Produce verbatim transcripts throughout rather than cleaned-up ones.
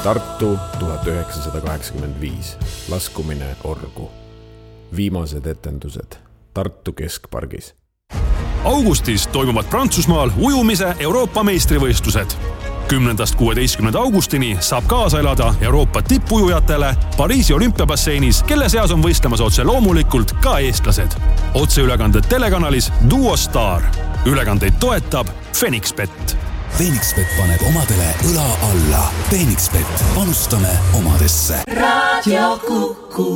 Tartu tuhat üheksasada kaheksakümmend viis. Laskumine orgu. Viimased etendused Tartu keskpargis. Augustis toimuvad Prantsusmaal ujumise Euroopa meistrivõistlused. kümnendast kuueteistkümnenda augustini saab kaasa elada Euroopa tippujujatele Pariisi olümpiabasseinis, kelle seas on võistlemas otse loomulikult ka eestlased. Otseülekanded telekanalis Duo Star. Ülekandeid toetab Fenixbet. Fenixbet paneb omadele õla alla. Fenixbet, panustame omadesse. Radio Kuku.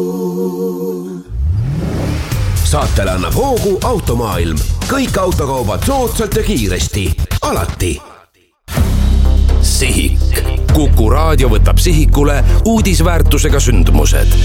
Saatele annab hoogu Automaailm. Kõik autokaubad soodsalt ja kiiresti. Alati. Sihik. Kuku raadio võtab sihikule uudisväärtusega sündmused.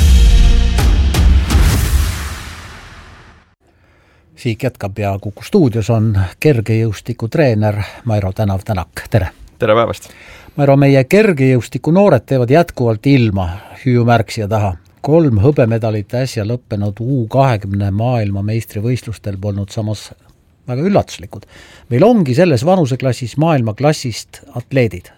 Sihik jätkab ja Kuku stuudios on kergejõustiku treener Mairo Tänav-Tänak. Tere! Tere päevast! Mairo, meie kergejõustiku noored teevad jätkuvalt ilma hüüumärksija taha. Kolm hõbemedalit äsja lõppenud U kahekümne maailma meistrivõistlustel polnud samas väga üllatuslikud. Meil ongi selles vanuseklassis maailmaklassist atleedid.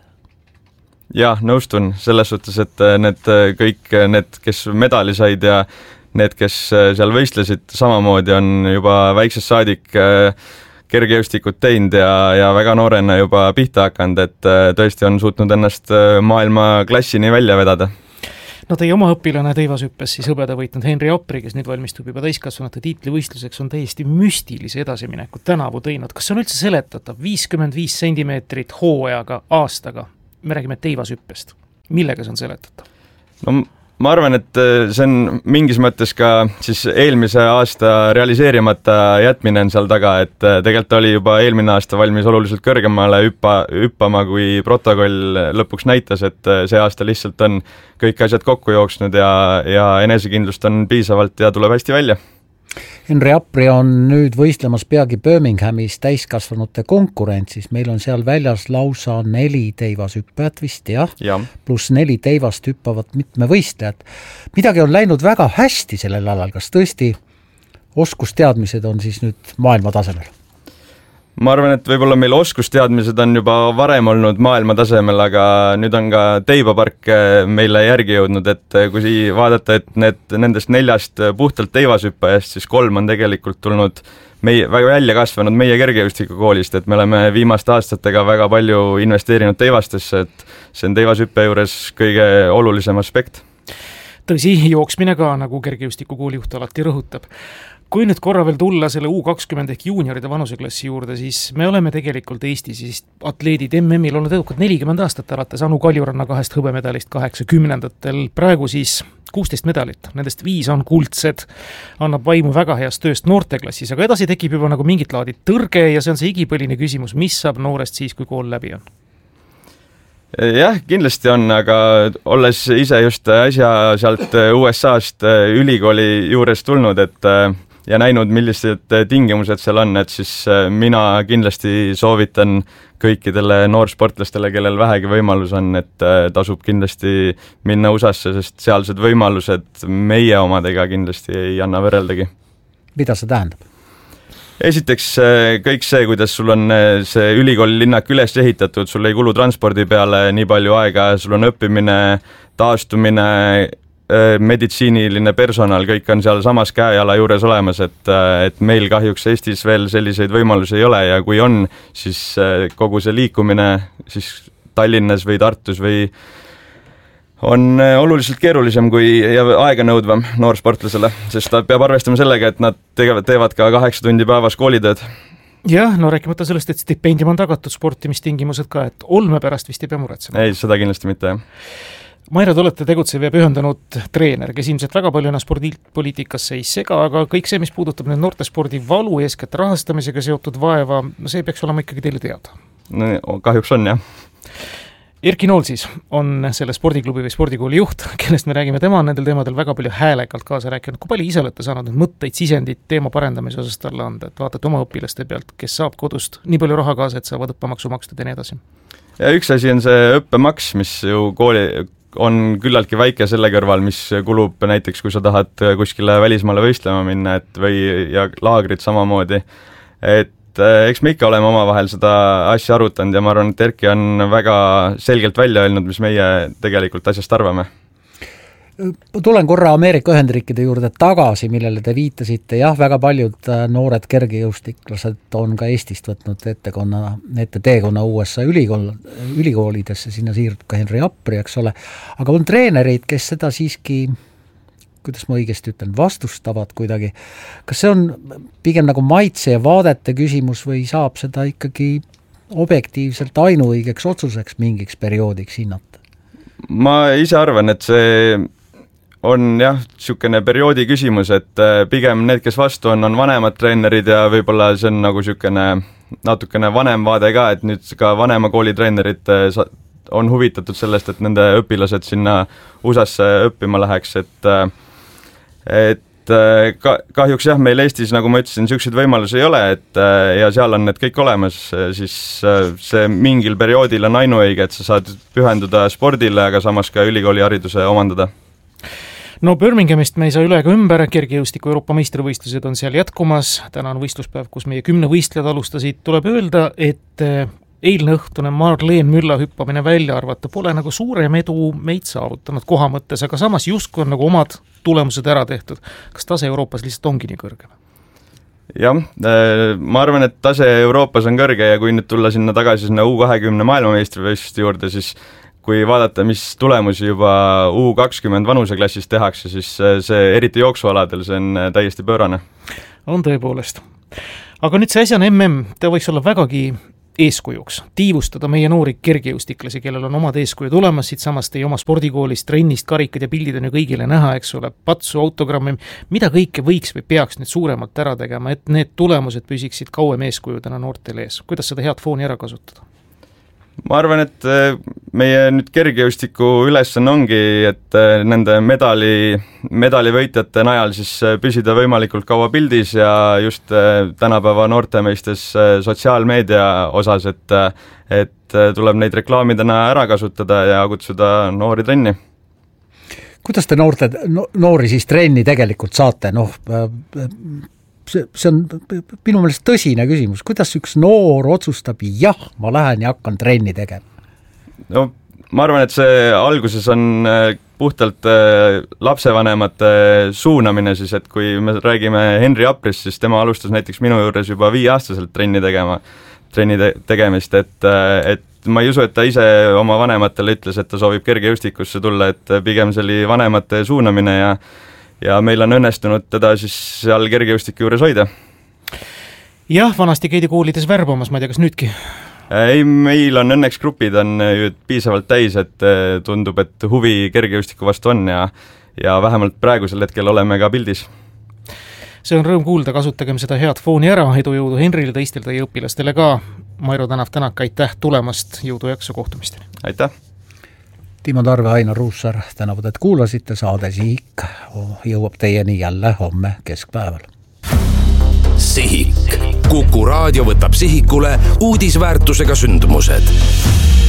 Jah, nõustun selles suhtes, et need kõik need, kes medali said ja need, kes seal võistlesid, samamoodi on juba väiksest saadik kergejõustikut teinud ja, ja väga noorena juba pihta hakanud, et tõesti on suutnud ennast maailma klassini välja vedada. No teie oma õpilane teivashüppes siis hõbeda võitnud Henri Opri, kes nüüd valmistub juba täiskasvanute tiitlivõistluseks, on täiesti müstilise edasimineku tänavu teinud. Kas see on üldse seletatav? viiskümmend viis sentimeetrit hooajaga aastaga. Me räägime teivashüppest. Millega see on seletatav? No ma arvan, et see on mingis mõttes ka siis eelmise aasta realiseerimata jätmine on seal taga, et tegelikult oli juba eelmine aasta valmis oluliselt kõrgemale hüppa, hüppama, kui protokoll lõpuks näitas, et see aasta lihtsalt on kõik asjad kokku jooksnud ja, ja enesekindlust on piisavalt ja tuleb hästi välja. Henri Opri on nüüd võistlemas peagi Birminghamis täiskasvanute konkurentsis. Meil on seal väljas lausa neli teivashüppajat vist, jah, ja. Plus neli teivast hüppavat mitme võistlejat. Midagi on läinud väga hästi sellel alal. Kas tõesti oskusteadmised on siis nüüd maailma tasemel? Ma arvan, et võib-olla meil oskusteadmised on juba varem olnud maailma tasemel, aga nüüd on ka teibapark meile järgi jõudnud, et kui vaadata, et need, nendest neljast puhtalt teivashüppajast, siis kolm on tegelikult tulnud meie, väga välja kasvanud meie kergejõustikukoolist, et me oleme viimaste aastatega väga palju investeerinud teivastesse, et see on teivashüppe juures kõige olulisem aspekt. Tõsi, jooksmine ka, nagu kergejõustikukooli juht alati rõhutab. Kui nüüd korra veel tulla selle U kakskümmend ehk juunioride vanuseklassi juurde, siis me oleme tegelikult Eestis siis atleedid M M-il olnud edukad nelikümmend aastat alates Anu Kaljuranna kahest hõbemedalist kaheksakümnendatel. Praegu siis kuusteist medalit, nendest viis on kuldsed, annab vaimu väga heast tööst noorteklassis, aga edasi tekib juba nagu mingit laadi tõrge ja see on see igipõline küsimus, mis saab noorest siis, kui kool läbi on? Jah, kindlasti on, aga olles ise just äsja sealt U S A-st ülikooli juures tulnud, et ja näinud, millised tingimused seal on, et siis mina kindlasti soovitan kõikidele noorsportlastele, kellel vähegi võimalus on, et tasub kindlasti minna U S A-sse, sest sealsed võimalused meie omadega kindlasti ei anna võrreldagi. Mida see tähendab? Esiteks kõik see, kuidas sul on see ülikooli linnak üles ehitatud, sul ei kulu transpordi peale nii palju aega, sul on õppimine, taastumine, meditsiiniline personal, kõik on seal samas käejala juures olemas, et, et meil kahjuks Eestis veel selliseid võimalusi ei ole ja kui on, siis kogu see liikumine siis Tallinnas või Tartus või on oluliselt keerulisem kui ja aega nõudvam noorsportlasele, sest ta peab arvestama sellega, et nad tegevad, teevad ka kaheksa tundi päevas koolitööd. Jah, no rääkimata sellest, et stipendium on tagatud, sportimistingimused ka, et olme pärast vist ei pea muretsema. Ei, seda kindlasti mitte, jah. Mairo, te olete tegutsev ja pühendunud treener, kes ilmselt väga palju ennast spordipoliitikasse ei sega, aga kõik see, mis puudutab nüüd noortespordi valu, eeskätt rahastamisega seotud vaeva, see peaks olema ikkagi teile teada. No, kahjuks on, jah. Erki Nool siis on selle spordiklubi või spordikooli juht, kellest me räägime, tema on nendel teemadel väga palju häälekalt kaasa rääkinud. Kui palju ise olete saanud nüüd mõtteid, sisendit teema parendamise osas talle anda, et vaatate oma õpilaste pealt, kes saab kodust nii palju raha kaasa, et saavad õppemaksu makstud ja nii edasi? Ja üks asi on see õppemaks, mis ju kooli on küllaltki väike selle kõrval, mis kulub näiteks, kui sa tahad kuskile välismaale võistlema minna, et või ja laagrid samamoodi, et et eks me ikka oleme omavahel seda asja arutanud ja ma arvan, et Erki on väga selgelt välja öelnud, mis meie tegelikult asjast arvame. Tulen korra Ameerika Ühendriikide juurde tagasi, millele te viitasite. Jah, väga paljud noored kergejõustiklased on ka Eestist võtnud ettekonna, ette teekonna U S A ülikool, ülikoolidesse, sinna siirdub ka Henri Apri, eks ole. Aga on treenerid, kes seda siiski, kuidas ma õigesti ütlen, vastustavad kuidagi. Kas see on pigem nagu maitse ja vaadete küsimus või saab seda ikkagi objektiivselt ainuõigeks otsuseks mingiks perioodiks hinnata? Ma ise arvan, et see on jah, niisugune perioodi küsimus, et pigem need, kes vastu on, on vanemad treenerid ja võib-olla see on nagu niisugune natukene vanem vaade ka, et nüüd ka vanema kooli treenerid on huvitatud sellest, et nende õpilased sinna U S A-sse õppima läheks, et et ka, kahjuks jah, meil Eestis, nagu ma ütlesin, niisuguseid võimalusi ei ole, et ja seal on need kõik olemas, siis see mingil perioodil on ainuõige, et sa saad pühenduda spordile, aga samas ka ülikooli hariduse omandada. No Birminghamist me ei saa üle ega ümber, kergejõustiku Euroopa meistrivõistlused on seal jätkumas, täna on võistluspäev, kus meie kümne võistlejad alustasid, tuleb öelda, et eilne õhtune Marleen Mülla hüppamine välja arvata pole nagu suurem edu meid saavutanud koha mõttes, aga samas justkui on nagu omad tulemused ära tehtud. Kas tase Euroopas lihtsalt ongi nii kõrge? Jah, ma arvan, et tase Euroopas on kõrge ja kui nüüd tulla sinna tagasi sinna U kahekümne maailmameistrivõistluste juurde, siis kui vaadata, mis tulemusi juba U kakskümmend vanuseklassis tehakse, siis see eriti jooksualadel, see on täiesti pöörane. On tõepoolest. Aga nüüd see asjane M M, ta võiks olla vägagi eeskujuks, tiivustada meie noori kergejõustiklasi, kellel on omad eeskuju tulemas, siit samast teie oma spordikoolist, trennist, karikad ja pildid on ju kõigile näha, eks ole, patsu, autogrammi, mida kõike võiks või peaks nüüd suuremalt ära tegema, et need tulemused püsiksid kauem eeskujudena noortele ees. Kuidas seda head fooni ära kasutada? Ma arvan, et meie nüüd kergejõustiku ülesanne ongi, et nende medali, medalivõitjate najal siis püsida võimalikult kaua pildis ja just tänapäeva noortemeistes sotsiaalmeedia osas, et, et tuleb neid reklaamidena ära kasutada ja kutsuda noori trenni. Kuidas te noorte, noori siis trenni tegelikult saate? Noh, see, see on minu meelest tõsine küsimus. Kuidas üks noor otsustab, jah, ma lähen ja hakkan trenni tegema? No, ma arvan, et see alguses on puhtalt lapsevanemate suunamine siis, et kui me räägime Henri Aprist, siis tema alustas näiteks minu juures juba viieaastaselt trenni tegema, trenni te- tegemist, et, et ma ei usu, et ta ise oma vanematele ütles, et ta soovib kergejõustikusse tulla, et pigem see oli vanemate suunamine ja ja meil on õnnestunud teda siis seal kergejõustiku juures hoida. Jah, vanasti käidi koolides värbamas, ma ei tea, kas nüüdki? Ei, meil on õnneks grupid on ju piisavalt täis, et tundub, et huvi kergejõustiku vastu on ja, ja vähemalt praegusel hetkel oleme ka pildis. See on rõõm kuulda, kasutagem seda head fooni ära, edu jõudu Henrile, teistel teie õpilastele ka. Mairo Tänav, Tänak, aitäh tulemast, jõudu jaksu kohtumisteni. Aitäh! Timo Tarve, Ainar Ruussaar, tänavad, et kuulasite, saade Sihik jõuab teieni jälle homme keskpäeval. Sihik. Kuku raadio võtab sihikule uudisväärtusega sündmused.